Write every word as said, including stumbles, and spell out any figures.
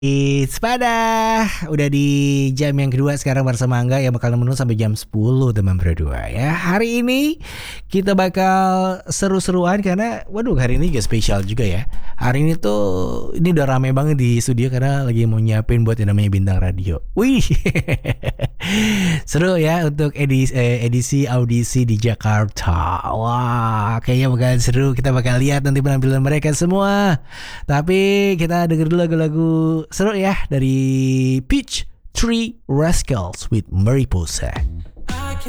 It's pada udah di jam yang kedua sekarang bersama Angga yang bakal nemenin sampai jam sepuluh teman berdua ya. Hari ini kita bakal seru-seruan karena waduh hari ini juga spesial juga ya. Hari ini tuh ini udah rame banget di studio karena lagi mau nyiapin buat yang namanya bintang radio. Wih. Seru ya untuk edisi, eh, edisi audisi di Jakarta. Wah, kayaknya bakal seru. Kita bakal lihat nanti penampilan mereka semua. Tapi kita denger dulu lagu-lagu seru ya dari Peach Tree Rascals with Mariposa.